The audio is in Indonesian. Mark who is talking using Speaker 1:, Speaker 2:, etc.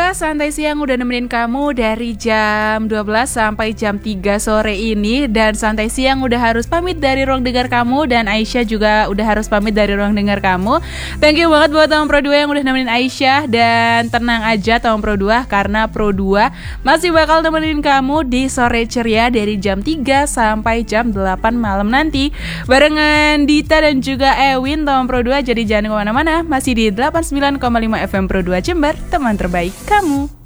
Speaker 1: 2 Santai Siang udah nemenin kamu dari jam 12 sampai jam 3 sore ini. Dan Santai Siang udah harus pamit dari ruang dengar kamu. Dan Aisyah juga udah harus pamit dari ruang dengar kamu. Thank you banget buat teman Pro 2 yang udah nemenin Aisyah. Dan tenang aja teman Pro 2, karena Pro 2 masih bakal nemenin kamu di sore ceria dari jam 3 sampai jam 8 malam nanti, barengan Dita dan juga Ewin teman Pro 2. Jadi jangan kemana-mana, masih di 89,5 FM Pro 2 Jember, teman terbaik kamu.